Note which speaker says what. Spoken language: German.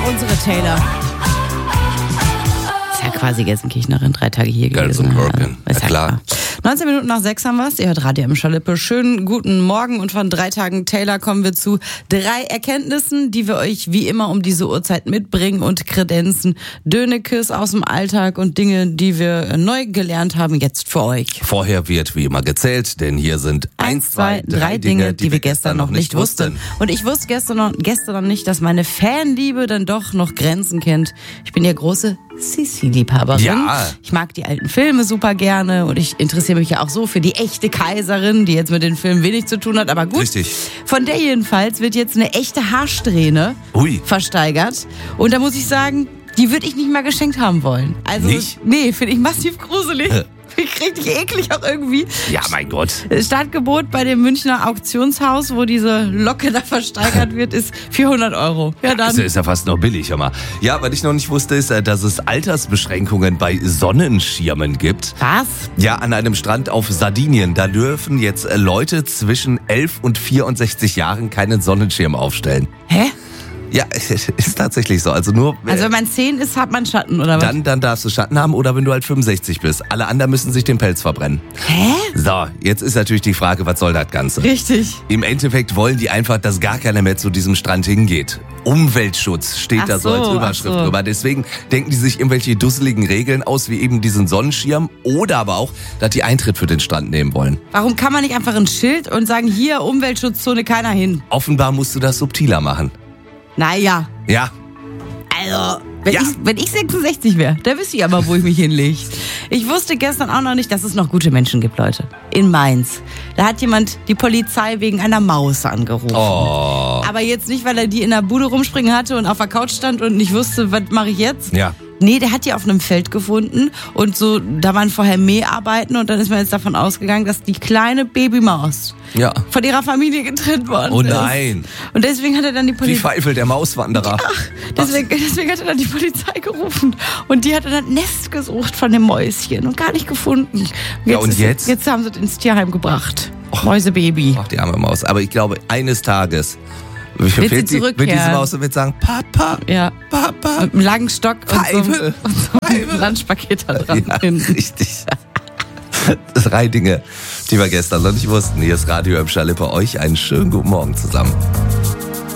Speaker 1: unsere Taylor. Ist ja quasi Gelsenkirchnerin, 3 Tage hier gewesen.
Speaker 2: Gelsenkirchen,
Speaker 1: Ja,
Speaker 2: klar.
Speaker 1: 19 Minuten nach 6 haben wir es. Ihr hört Radio M. Schalippe. Schönen guten Morgen. Und von 3 Tagen Taylor kommen wir zu 3 Erkenntnissen, die wir euch wie immer um diese Uhrzeit mitbringen und kredenzen. Dönekes aus dem Alltag und Dinge, die wir neu gelernt haben, jetzt für euch.
Speaker 2: Vorher wird wie immer gezählt, denn hier sind
Speaker 1: 1, 2, 3 Dinge, die wir gestern noch nicht wussten. Und ich wusste gestern noch nicht, dass meine Fanliebe dann doch noch Grenzen kennt. Ich bin ja große Sissi-Liebhaberin.
Speaker 2: Ja.
Speaker 1: Ich mag die alten Filme super gerne und ich interessiere mich ja auch so für die echte Kaiserin, die jetzt mit den Filmen wenig zu tun hat, aber gut.
Speaker 2: Richtig.
Speaker 1: Von der jedenfalls wird jetzt eine echte Haarsträhne versteigert. Und da muss ich sagen, die würde ich nicht mal geschenkt haben wollen. Also,
Speaker 2: nicht?
Speaker 1: Nee, finde ich massiv gruselig. Richtig eklig auch irgendwie.
Speaker 2: Ja, mein Gott.
Speaker 1: Startgebot bei dem Münchner Auktionshaus, wo diese Locke da versteigert wird, ist 400 €. Ja, dann.
Speaker 2: Das ist ja fast noch billig, hör mal. Ja, was ich noch nicht wusste, ist, dass es Altersbeschränkungen bei Sonnenschirmen gibt.
Speaker 1: Was?
Speaker 2: Ja, an einem Strand auf Sardinien, da dürfen jetzt Leute zwischen 11 und 64 Jahren keinen Sonnenschirm aufstellen.
Speaker 1: Hä?
Speaker 2: Ja, ist tatsächlich so. Also nur
Speaker 1: Also wenn man 10 ist, hat man Schatten, oder was?
Speaker 2: dann darfst du Schatten haben oder wenn du halt 65 bist. Alle anderen müssen sich den Pelz verbrennen.
Speaker 1: Hä?
Speaker 2: So, jetzt ist natürlich die Frage, was soll das Ganze?
Speaker 1: Richtig.
Speaker 2: Im Endeffekt wollen die einfach, dass gar keiner mehr zu diesem Strand hingeht. Umweltschutz steht da so als Überschrift drüber. Deswegen denken die sich irgendwelche dusseligen Regeln aus, wie eben diesen Sonnenschirm oder aber auch, dass die Eintritt für den Strand nehmen wollen.
Speaker 1: Warum kann man nicht einfach ein Schild und sagen, hier, Umweltschutzzone, keiner hin?
Speaker 2: Offenbar musst du das subtiler machen.
Speaker 1: Naja,
Speaker 2: Ja,
Speaker 1: also,
Speaker 2: Ja.
Speaker 1: wenn ich 66 wäre, da wüsste ich aber, wo ich mich hinlege. Ich wusste gestern auch noch nicht, dass es noch gute Menschen gibt, Leute. In Mainz. Da hat jemand die Polizei wegen einer Maus angerufen.
Speaker 2: Oh.
Speaker 1: Aber jetzt nicht, weil er die in der Bude rumspringen hatte und auf der Couch stand und nicht wusste, was mache ich jetzt?
Speaker 2: Ja.
Speaker 1: Nee, der hat die auf einem Feld gefunden und so, da waren vorher Mäharbeiten und dann ist man jetzt davon ausgegangen, dass die kleine Babymaus
Speaker 2: Ja.
Speaker 1: von ihrer Familie getrennt worden
Speaker 2: Oh
Speaker 1: ist.
Speaker 2: nein.
Speaker 1: Und deswegen hat er dann die
Speaker 2: Wie
Speaker 1: Polizei...
Speaker 2: Pfeifel, der Mauswanderer.
Speaker 1: Deswegen hat er dann die Polizei gerufen. Und die hat dann ein Nest gesucht von dem Mäuschen und gar nicht gefunden.
Speaker 2: Ja, und jetzt?
Speaker 1: Jetzt haben sie es ins Tierheim gebracht. Mäusebaby.
Speaker 2: Ach, die arme Maus. Aber ich glaube, eines Tages
Speaker 1: Wird sie
Speaker 2: wird diese Maus und wird sagen, Papa,
Speaker 1: Ja.
Speaker 2: Papa.
Speaker 1: Mit einem langen Stock
Speaker 2: Pfeife.
Speaker 1: und so einem Lunchpaket da dran.
Speaker 2: Ja,
Speaker 1: hinten.
Speaker 2: richtig. 3 Dinge, die wir gestern noch nicht wussten. Hier ist Radio im Schalippe. Euch einen schönen guten Morgen zusammen.